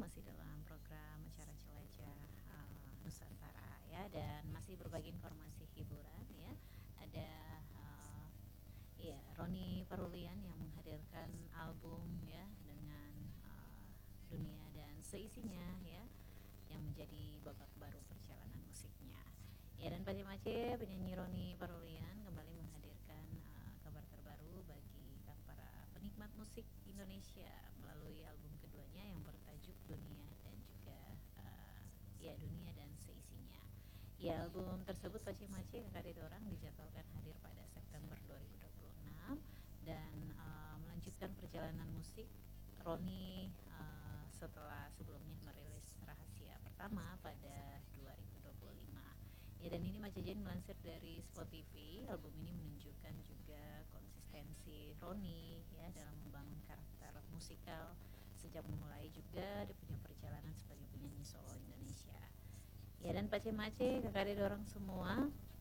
masih dalam program acara Jelajah Nusantara ya, dan masih berbagi informasi hiburan ya. Ada ya Roni Parulian yang menghadirkan album ya dengan dunia dan seisinya ya, yang menjadi babak baru perjalanan musiknya. Ya, dan Pace penyanyi Roni Parulian kembali menghadirkan kabar terbaru bagi para penikmat musik Indonesia melalui album keduanya yang bertajuk Dunia dan juga ya Dunia dan Seisinya. Ya, album tersebut Pace Kakak Dorang dijadwalkan hadir pada September 2026 dan melanjutkan perjalanan musik Roni setelah sebelumnya merilis Rahasia Pertama pada 2025. Ya, dan ini Macejen melansir dari Spotify, album ini menunjukkan juga konsistensi Roni ya dalam membangun karakter musikal sejak memulai juga dia punya perjalanan sebagai penyanyi solo Indonesia. Ya, dan Pace kakak dorang semua,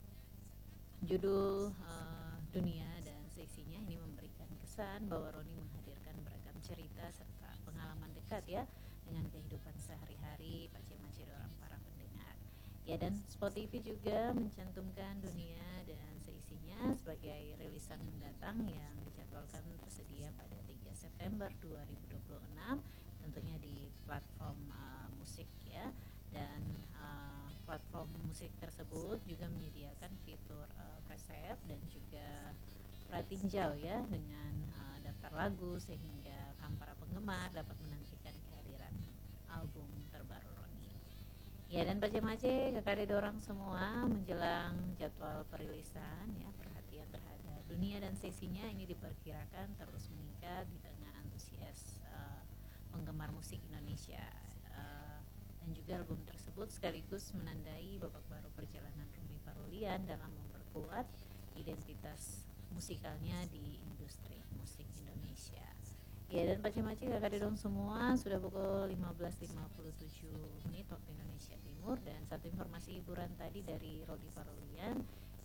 judul Dunia dan Seisinya ini memberikan kesan bahwa Roni menghadirkan beragam cerita serta pengalaman dekat ya dengan kehidupan sehari-hari Pace dorang para pendengar. Ya, dan Spotify juga mencantumkan Dunia dan Seisinya sebagai rilisan mendatang yang dijadwalkan tersedia pada 3 September 2026 tentunya di platform musik ya. Dan platform musik tersebut juga menyediakan fitur preset dan juga pratinjau ya dengan daftar lagu sehingga para penggemar dapat menantikan kehadiran album terbaru Roni. Ya, dan Pace kakak dorang semua menjelang jadwal perilisan ya, perhatian terhadap Dunia dan Seisinya ini diperkirakan terus meningkat di tengah antusias penggemar musik Indonesia. Dan juga album tersebut sekaligus menandai babak baru perjalanan Roni Parulian dalam memperkuat identitas musikalnya di industri musik Indonesia. Ya, dan Pace kakak dong semua, sudah pukul 15.57 menit waktu Indonesia Timur, dan satu informasi hiburan tadi dari Roni Parulian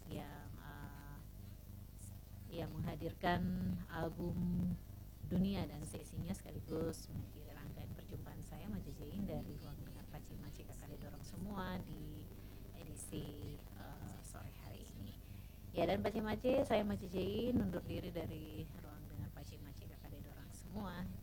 yang menghadirkan album Dunia dan Seisinya sekaligus mengakhiri rangkaian perjumpaan saya Majejein dari ruang dengar Pace kakak dorong semua di edisi sore hari ini. Ya, dan Pace saya Majejein undur diri dari ruang dengar Pace kakak dorong semua.